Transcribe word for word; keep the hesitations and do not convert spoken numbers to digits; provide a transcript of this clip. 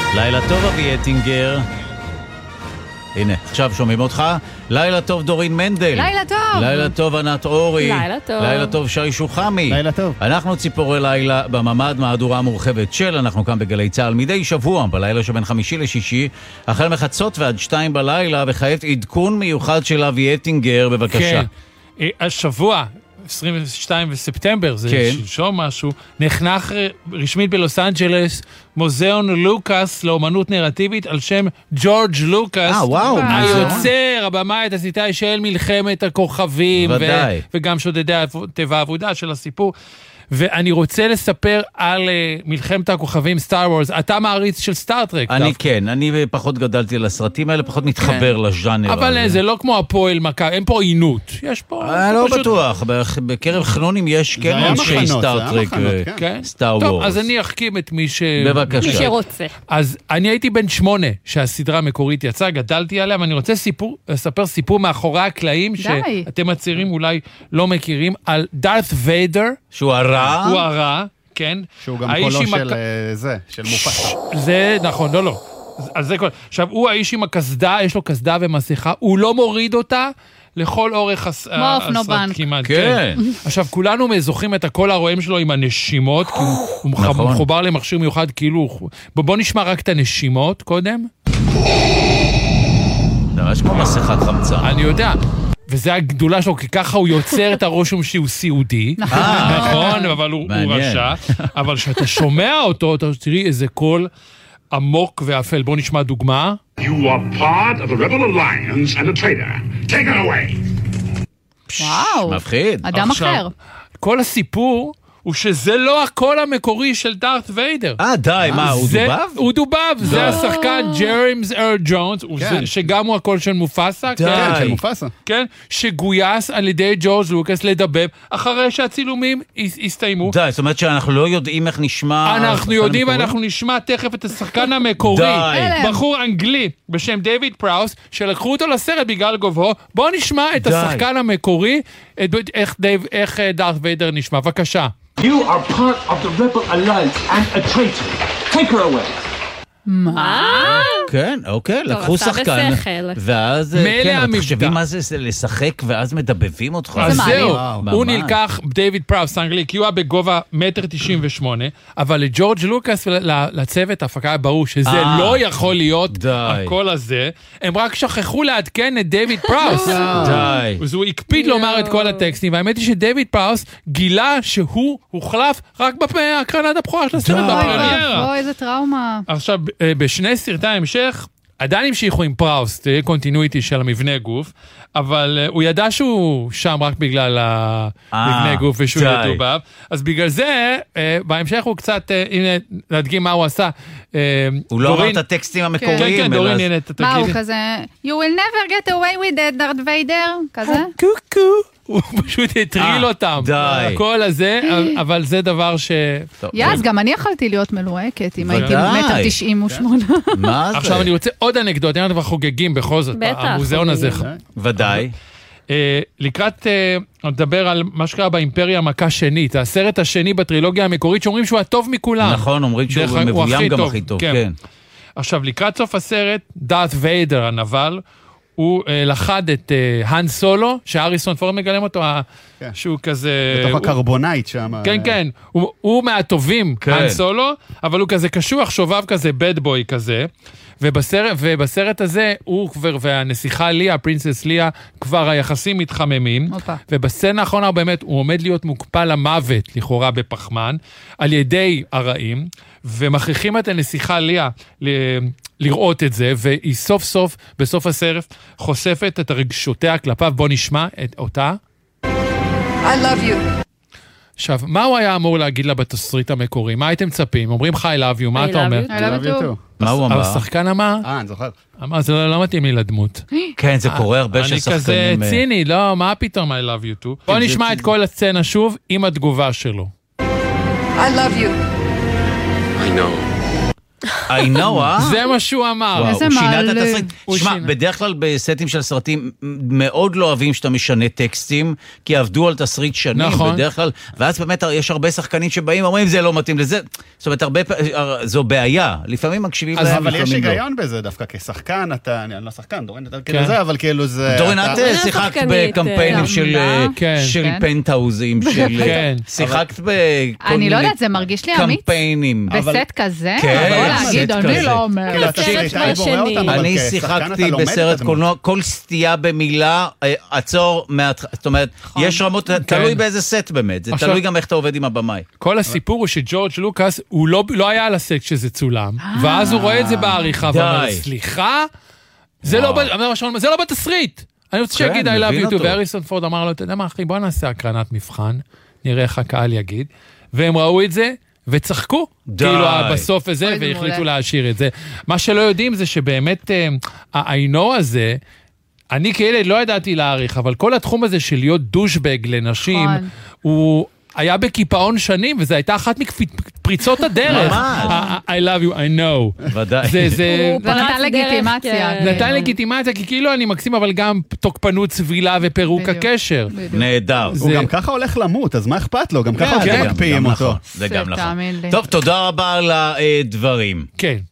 לילה טוב אבי אטינגר. הנה, עכשיו שומעים אותך. לילה טוב דורין מנדל. לילה טוב. לילה טוב ענת אורי. לילה טוב. לילה טוב שי שוחמי. לילה טוב. אנחנו ציפורי לילה בממד, מהדורה מורחבת של אנחנו כאן בגלי צהל מדי שבוע, בלילה שבין חמישי לשישי, החל מחצות ועד שתיים בלילה, וכעת עדכון מיוחד של אבי אטינגר, בבקשה. כן, השבוע, עשרים ושניים בספטמבר, זה כן. שלשום משהו, נחנך רשמית בלוס אנג'לס מוזיאון לוקאס לאומנות נרטיבית על שם ג'ורג' לוקאס. אה, וואו. היוצר, הבמאי, התסריטאי של מלחמת הכוכבים. ודאי. ו- וגם שודדי טבע העבודה של הסיפור. ואני רוצה לספר על uh, מלחמת הכוכבים, סטאר וורס. אתה מעריץ של סטאר טרק. אני דווקא. כן, אני פחות גדלתי על הסרטים האלה, פחות מתחבר כן. לז'אנר. אבל הזה. זה לא כמו הפועל מכה, אין פה עינות. יש פה... אה, לא פשוט... בטוח, בקרב חנונים יש כן היה אנשי מחנות, סטאר זה היה טרק, מחנות, ו- כן. כן? סטאר טוב, וורס. אז אני אחכים את מי ש... בבקשה. מי שרוצה. אז אני הייתי בן שמונה שהסדרה המקורית יצאה, גדלתי עליה, ואני רוצה סיפור, לספר סיפור מאחורי הקלעים, די. שאתם הצעירים אולי לא מכירים, על דארת ויידר, שהוא הרע? הוא הרע, כן? שהוא גם האיש קולו עם של הק- אה, זה, של מופסה. זה נכון, לא, לא. אז זה כל... עכשיו, הוא האיש עם הקסדה, יש לו קסדה ומסכה, הוא לא מוריד אותה לכל אורך הס... כמו האופנובנק. כמעט, כן. עכשיו, כולנו זוכרים את הקול הרועם שלו עם הנשימות, כי הוא, הוא מח- נכון. מחובר למכשיר מיוחד, כאילו... הוא- בוא, בוא נשמע רק את הנשימות קודם. זה ממש כמו מסכת חמצן. אני יודע. וזה הגדולה שלו, כי ככה הוא יוצר את הרושם שהוא סיעודי. נכון. נכון, אבל הוא, הוא מעניין. רשע. אבל כשאתה שומע אותו, אתה תראי איזה קול עמוק ואפל. בוא נשמע דוגמה. You are part of the rebel alliance and a traitor. Take her away. וואו. מפחיד. אדם עכשיו, אחר. כל הסיפור הוא שזה לא הקול המקורי של דארת ויידר. אה, די, מה, הוא זה- דובב? הוא דובב, זה השחקן ג'יימס ארל ג'ונס, הוא כן. זה- שגם הוא הקול של מופסה, די. כן, כן, של מופסה. כן, שגויס על ידי ג'ורג' לוקאס לדבב, אחרי שהצילומים הס- הסתיימו. די, זאת אומרת שאנחנו לא יודעים איך נשמע... אנחנו השחקן יודעים המקורי? ואנחנו נשמע תכף את השחקן המקורי, די. הלם. בחור אנגלי בשם דיוויד פראוס, שלקחו אותו לסרט בגלל גובהו. בואו נשמע את די. השחקן המקורי, את- איך דייב- איך אה, דארת ויידר נשמע, בבקשה. You are part of the rebel alliance and a traitor. Take her away. מה? כן, אוקיי, לקחו עשה שחקן, בשכל. ואז, מילא כן, אבל המבטא. תחשבי מה זה זה לשחק ואז מדבבים אותך. אז מעניין. זהו, וואו, הוא ממש. נלקח, דיוויד פראוס, אנגלי, כי הוא היה בגובה מטר תשעים ושמונה, אבל לג'ורג' לוקאס ולצוות ההפקה היה ברור שזה אה, לא יכול להיות די. הקול הזה, הם רק שכחו לעדכן את דיוויד פראוס. די. אז הוא הקפיד לומר את כל הטקסטים, והאמת היא שדיוויד פראוס גילה שהוא הוחלף רק בהקרנת הבכורה של הסרט די. בפרמיירה. אוי, איזה טראומה. עכשיו, אה, בשני סרטי ההמשך, עדיין המשיכו עם פראוס, תהיה קונטינואיטי של המבנה גוף, אבל אה, הוא ידע שהוא שם רק בגלל המבנה אה, גוף ושהוא די. ידובב, אז בגלל זה, אה, בהמשך הוא קצת, אה, הנה, להדגים מה הוא עשה. אה, הוא לא אמר דורין- את הטקסטים כן, המקוריים. כן, אלא- דורין, הנה, תגידי. מה, הוא כזה, You will never get away with that, דארת ויידר? כזה? קוקו. הוא פשוט הטריל אה, אותם. די. הכל הזה, אבל זה דבר ש... טוב, יאז, גם אני יכלתי להיות מלוהקת, אם הייתי ודאי. מטר תשעים ושמונה. מה זה? עכשיו אני רוצה עוד אנקדוטה, אנחנו כבר חוגגים בכל זאת, בטח, המוזיאון הזה. חוגגים. ודאי. אה, לקראת, אה, נדבר על מה שקרה באימפריה המכה שנית, זה הסרט השני בטרילוגיה המקורית, שאומרים שהוא הטוב מכולם. נכון, אומרים דרך שהוא אגב, הוא מבוים הכי גם טוב, הכי טוב, כן. כן. עכשיו, לקראת סוף הסרט, דארת ויידר הנבל, הוא אה, לחד את אה, האן סולו, שהאריסון פורד מגלם אותו, ה- כן. שהוא כזה... בתוך הוא- הקרבונייט שם. כן, כן, הוא, הוא מהטובים, כן. האן סולו, אבל הוא כזה קשוח, שובב כזה, בד בוי כזה, ובסרט, ובסרט הזה, הוא כבר, והנסיכה ליה, הפרינסס ליה, כבר היחסים מתחממים, הופה. ובסצנה האחרונה באמת, הוא עומד להיות מוקפא למוות, לכאורה בפחמן, על ידי הרעים, ומכריחים את הנסיכה ליה ל... לראות את זה, והיא סוף סוף, בסוף הסרט, חושפת את הרגשותיה כלפיו. בוא נשמע את אותה. I love you. עכשיו, מה הוא היה אמור להגיד לה בתסריט המקורי? מה הייתם מצפים? אומרים לך I love you, מה I אתה love אומר? you. I love you too. מה הוא אמר? השחקן אמר, אה, אני זוכר. אמר, זה לא לא מתאים לי לדמות. כן, זה קורה הרבה אני כזה ששחקנים... אה, ציני, לא, מה פתאום I love you too? בוא נשמע את כל הסצנה שוב עם התגובה שלו. I love you. I know. I know, אה? זה מה שהוא אמר. וואו, איזה הוא שינה את מעליב. התסריט. הוא תשמע, שינה. בדרך כלל בסטים של סרטים מאוד לא אוהבים שאתה משנה טקסטים, כי עבדו על תסריט שנים, נכון. בדרך כלל, ואז באמת יש הרבה שחקנים שבאים, אומרים זה לא מתאים לזה, זאת אומרת, הרבה, זו בעיה, לפעמים מקשיבים להם, אבל יש לפעמים לא. היגיון בזה דווקא, כשחקן אתה, אני לא שחקן, דורין, אתה כן. כאילו זה, אבל כאילו זה... דורין, אתה- את אני שיחקת שחקנית, בקמפיינים אה, של אה, כן. של כן. פנטהאוזים, של... כן. שיחקת בכל אני מיני לא יודעת, זה מרגיש לי אמיץ. קמפיינים. בסט כזה? כן, לבוא בסט להגיד, כזה. אני לא אומר. כאילו, אתה סרט סרטאי כבר בורא שני. אותם, אבל אני כשחקן שיחקתי אתה לומד את בסרט הדמות. קולנוע, כל סטייה במילה, אה, עצור, מהתח- זאת אומרת, יש רמות, תלוי באיזה סט באמת, זה עכשיו- תלוי גם איך אתה עובד עם הבמאי. כל הסיפור הוא שג'ורג' לוקאס, הוא לא, לא היה על הסט כשזה צולם, ואז הוא רואה את זה בעריכה, די. ואומר, סליחה? זה לא, ב- אמר השעון, זה לא בתסריט. אני רוצה כן, שיגיד, I love מבין you too, אותו. והריסון פורד אמר לו, אתה יודע מה אחי, בוא נעשה הקרנת מבחן, נראה איך הקהל יגיד, והם ראו את זה, וצחקו, די. כאילו בסוף הזה, אוי, זה והחליטו מעולה. להשאיר את זה. מה שלא יודעים זה שבאמת, ה-I know הזה, אני כילד לא ידעתי להעריך, אבל כל התחום הזה של להיות דושבג לנשים, נכון. הוא היה בקיפאון שנים, וזו הייתה אחת מפריצות הדרך. ממש. I love you, I know. ודאי. זה, זה... הוא זה נתן פרץ לגיטימציה. דרך, כן. נתן לגיטימציה, כי כאילו אני מקסים, אבל גם תוקפנות צבילה ופירוק בדיוק. הקשר. נהדר. הוא זה- גם ככה הולך למות, אז מה אכפת לו? גם ככה כן, עובדים כן. מקפיאים גם אותו. נכון, זה גם זה, נכון. תאמין לי. טוב, תודה רבה על הדברים. כן.